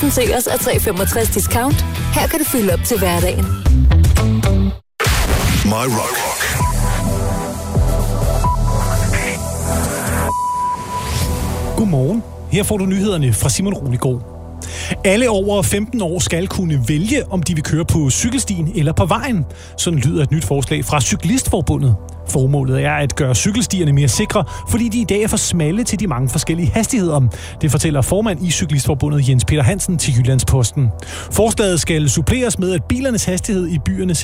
Søgers og 365 discount. Her kan du fylde op til hverdagen. My Rock. Godmorgen. Her får du nyhederne fra Simon Roligård. Alle over 15 år skal kunne vælge, om de vil køre på cykelstien eller på vejen. Sådan lyder et nyt forslag fra Cyklistforbundet. Formålet er at gøre cykelstierne mere sikre, fordi de i dag er for smalle til de mange forskellige hastigheder. Det fortæller formand i Cyklistforbundet Jens Peter Hansen til Jyllandsposten. Forslaget skal suppleres med, at bilernes hastighed i byerne